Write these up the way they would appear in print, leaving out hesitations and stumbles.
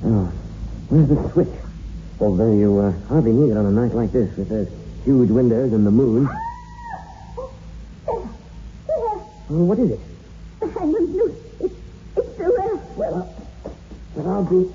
Oh, where's the switch? Although you hardly need it on a night like this with those huge windows and the moon. Oh, what is it? The hangman's noose. It's still there. Well, I'll be...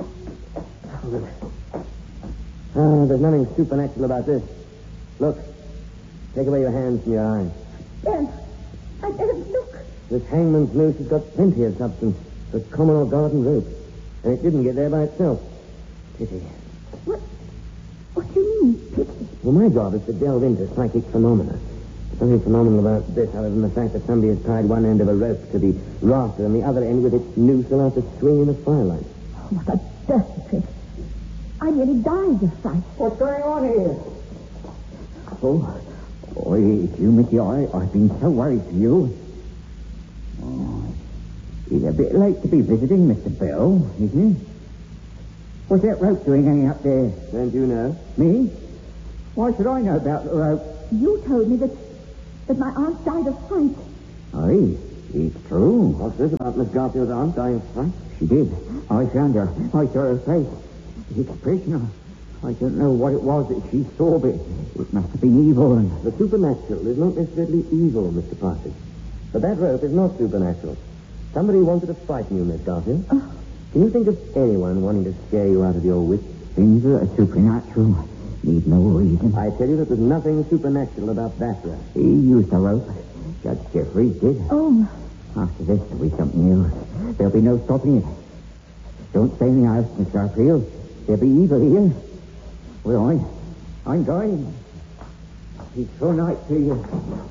Oh, there's nothing supernatural about this. Look. Take away your hands from your eyes. I daren't look. This hangman's noose has got plenty of substance. The common or garden rope. And it didn't get there by itself. Pity. What do you mean, pity? Well, my job is to delve into psychic phenomena. There's nothing phenomenal about this other than the fact that somebody has tied one end of a rope to the rafter and the other end with its noose allowed to swing in the firelight. Oh, what a dirty trick. I nearly died of fright. What's going on here? Oh, it's you, Mickey. I've been so worried for you. Oh, it's a bit late to be visiting Mr. Bell, isn't he? What's that rope doing hanging up there? Don't you know? Me? Why should I know about the rope? You told me that my aunt died of fright. Aye, it's true. What's this about Miss Garfield's aunt dying of fright? She did. I found her. I saw her face. The expression, I don't know what it was that she saw, but it must have been evil. And the supernatural is not necessarily evil, Mr. Partridge. But that rope is not supernatural. Somebody wanted to frighten you, Miss Garfield. Can you think of anyone wanting to scare you out of your wits? Things that are supernatural need no reason. I tell you that there's nothing supernatural about that rope. He used the rope. Judge Jeffries did. Oh. After this, there'll be something else. There'll be no stopping it. Don't stay in the house, Miss Garfield. There'll be evil here. Well, I'm going. Peaceful night to you.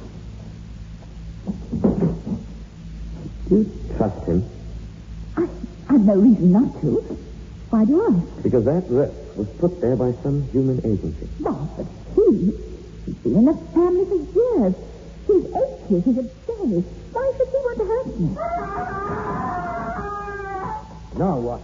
Do you trust him? I've no reason not to. Why do you ask? Because that rope was put there by some human agency. No, but he's been in the family for years. He's 80. He's a day. Why should he want to hurt me? Now what?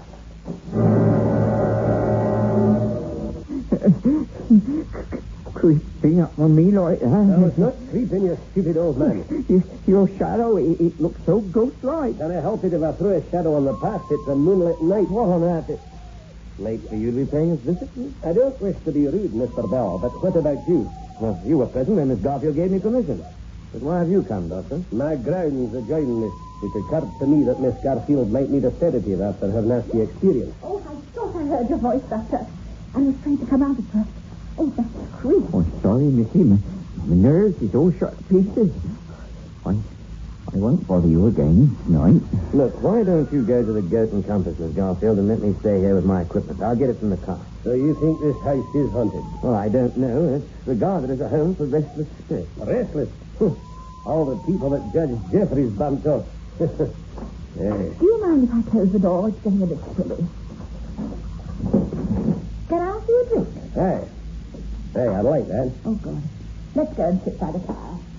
Creeping up on me like that. No, it's not creeping, you stupid old man. Your shadow, it looks so ghost-like. Can I help it if I throw a shadow on the path? It's a moonlit night. What on earth? Late for you to be paying us visit? I don't wish to be rude, Mr. Bell, but what about you? Well, you were present when Miss Garfield gave me permission. But why have you come, Doctor? My grounds adjoin this. It occurred to me that Miss Garfield might need a sedative after her nasty experience. Oh, I thought I heard your voice, Doctor. I was trying to come out at first. Oh, that's creepy. Oh, sorry, Missy. My nerves is all shot to pieces. I won't bother you again tonight. Look, why don't you go to the Goat and Compass, Miss Garfield, and let me stay here with my equipment? I'll get it from the car. So you think this house is haunted? Well, I don't know. It's regarded as a home for restless spirits. Restless? All the people that Judge Jeffries bumped off. Yes. Do you mind if I close the door? It's getting a bit chilly. Can I offer you a drink? Hey, I'd like that. Oh, good. Let's go and sit by the fire.